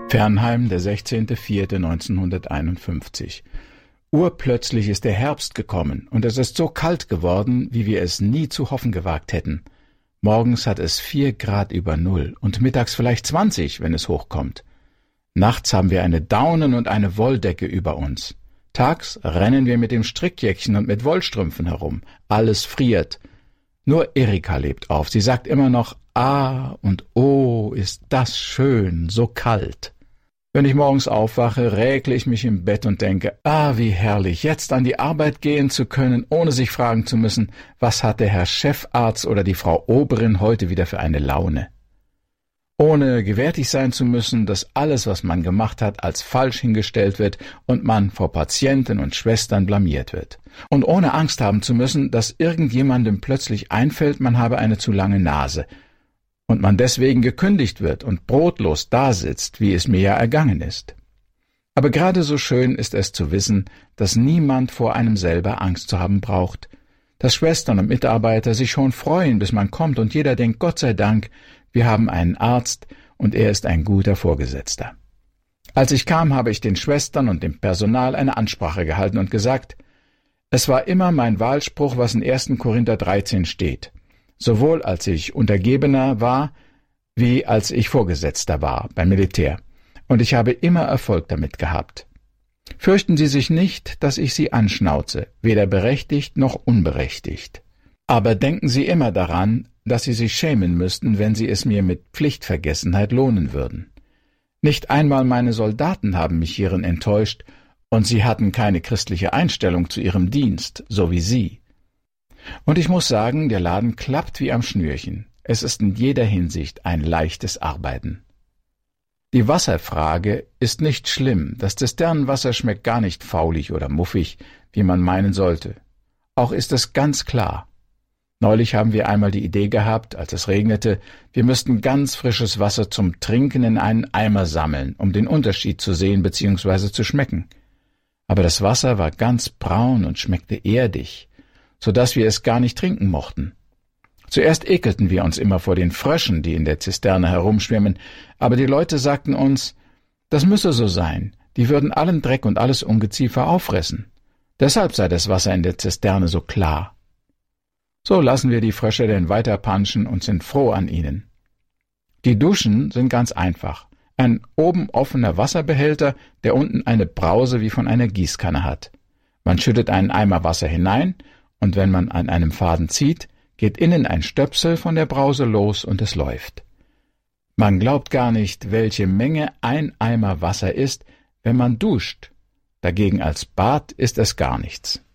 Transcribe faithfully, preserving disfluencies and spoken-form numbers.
Fernheim, der sechzehnter vierter neunzehnhunderteinundfünfzig. Urplötzlich ist der Herbst gekommen und es ist so kalt geworden, wie wir es nie zu hoffen gewagt hätten. Morgens hat es vier Grad über Null und mittags vielleicht zwanzig, wenn es hochkommt. Nachts haben wir eine Daunen- und eine Wolldecke über uns. Tags rennen wir mit dem Strickjäckchen und mit Wollstrümpfen herum. Alles friert. Nur Erika lebt auf. Sie sagt immer noch, ah und oh, ist das schön, so kalt. Wenn ich morgens aufwache, räkle ich mich im Bett und denke, ah, wie herrlich, jetzt an die Arbeit gehen zu können, ohne sich fragen zu müssen, was hat der Herr Chefarzt oder die Frau Oberin heute wieder für eine Laune. Ohne gewärtig sein zu müssen, dass alles, was man gemacht hat, als falsch hingestellt wird und man vor Patienten und Schwestern blamiert wird. Und ohne Angst haben zu müssen, dass irgendjemandem plötzlich einfällt, man habe eine zu lange Nase und man deswegen gekündigt wird und brotlos dasitzt, wie es mir ja ergangen ist. Aber gerade so schön ist es zu wissen, dass niemand vor einem selber Angst zu haben braucht, dass Schwestern und Mitarbeiter sich schon freuen, bis man kommt und jeder denkt, Gott sei Dank, wir haben einen Arzt und er ist ein guter Vorgesetzter. Als ich kam, habe ich den Schwestern und dem Personal eine Ansprache gehalten und gesagt, es war immer mein Wahlspruch, was in erster Korinther dreizehn steht, sowohl als ich Untergebener war, wie als ich Vorgesetzter war beim Militär, und ich habe immer Erfolg damit gehabt. Fürchten Sie sich nicht, dass ich Sie anschnauze, weder berechtigt noch unberechtigt. Aber denken Sie immer daran, dass Sie sich schämen müssten, wenn Sie es mir mit Pflichtvergessenheit lohnen würden. Nicht einmal meine Soldaten haben mich hierin enttäuscht, und sie hatten keine christliche Einstellung zu ihrem Dienst, so wie Sie. Und ich muss sagen, der Laden klappt wie am Schnürchen. Es ist in jeder Hinsicht ein leichtes Arbeiten. Die Wasserfrage ist nicht schlimm. Das Zisternenwasser schmeckt gar nicht faulig oder muffig, wie man meinen sollte. Auch ist es ganz klar. Neulich haben wir einmal die Idee gehabt, als es regnete, wir müssten ganz frisches Wasser zum Trinken in einen Eimer sammeln, um den Unterschied zu sehen bzw. zu schmecken. Aber das Wasser war ganz braun und schmeckte erdig, so dass wir es gar nicht trinken mochten. Zuerst ekelten wir uns immer vor den Fröschen, die in der Zisterne herumschwimmen, aber die Leute sagten uns, das müsse so sein, die würden allen Dreck und alles Ungeziefer auffressen. Deshalb sei das Wasser in der Zisterne so klar. So lassen wir die Frösche denn weiter panschen und sind froh an ihnen. Die Duschen sind ganz einfach. Ein oben offener Wasserbehälter, der unten eine Brause wie von einer Gießkanne hat. Man schüttet einen Eimer Wasser hinein, und wenn man an einem Faden zieht, geht innen ein Stöpsel von der Brause los und es läuft. Man glaubt gar nicht, welche Menge ein Eimer Wasser ist, wenn man duscht. Dagegen als Bad ist es gar nichts.